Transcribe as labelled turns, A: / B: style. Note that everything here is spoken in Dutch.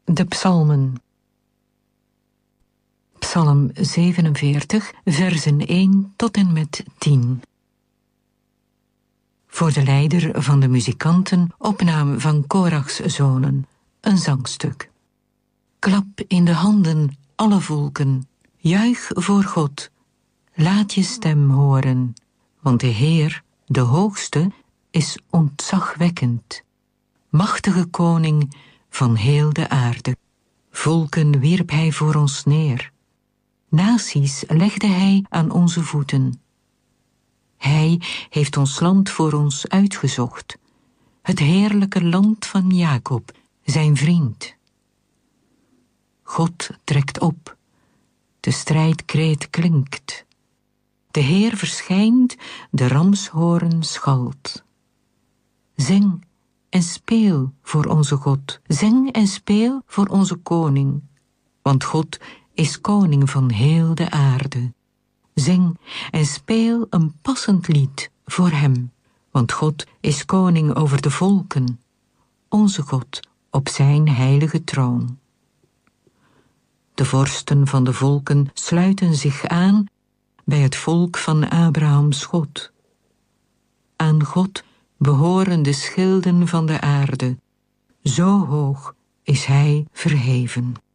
A: De psalmen. Psalm 47, versen 1 tot en met 10. Voor de leider van de muzikanten, opname van Korachs zonen, een zangstuk. Klap in de handen, alle volken, juich voor God, laat je stem horen, want de Heer, de Hoogste, is ontzagwekkend, machtige koning van heel de aarde. Volken wierp hij voor ons neer, naties legde hij aan onze voeten. Hij heeft ons land voor ons uitgezocht, het heerlijke land van Jacob, zijn vriend. God trekt op, de strijdkreet klinkt. De Heer verschijnt, de ramshoorn schalt. Zing en speel voor onze God, zing en speel voor onze koning, want God is koning van heel de aarde. Zing en speel een passend lied voor hem, want God is koning over de volken, onze God op zijn heilige troon. De vorsten van de volken sluiten zich aan bij het volk van Abrahams God. Aan God behoren de schilden van de aarde, zo hoog is hij verheven.